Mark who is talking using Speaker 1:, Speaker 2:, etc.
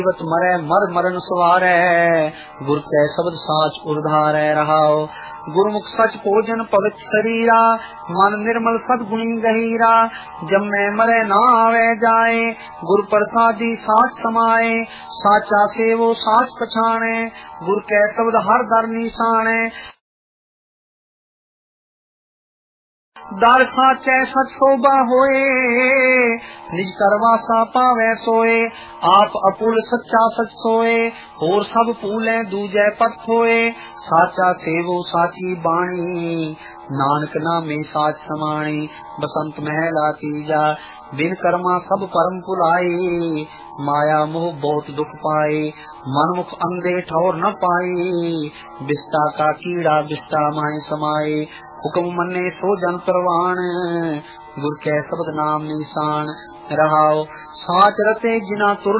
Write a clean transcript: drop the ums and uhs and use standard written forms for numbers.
Speaker 1: मरै मर मरन सवारै, गुर कै शब्द साच उर्धारै रहाओ। गुरमुख सच भोजन पवित्र शरीरा, मन निर्मल सदगुणी गहीरा। जम्मै मरै ना आवे जाए, गुर प्रसादी साच समाए। साचा सेवो साच पछाणे, गुर कै शब्द हर दर निशाने। दर साचै सच शोभा होए, निज करवासा पावै सोए। आप अपुल सच्चा सच सोए, होर सब पूलै दूजै पथ होए। साचा सेवो साची बाणी, नानक नामे साच समाणी। बसंत महला तीजा, बिन कर्मा सब परम भुलाए। माया मोह बहुत दुख पाए, मनमुख अंधे ठौर न पाए। बिस्ता का कीड़ा बिस्ता माहे समाए, हुक्म मन्ने सो जन परवान। गुर कै शब्द नाम निशान रहाओ। साच रते जिना तुर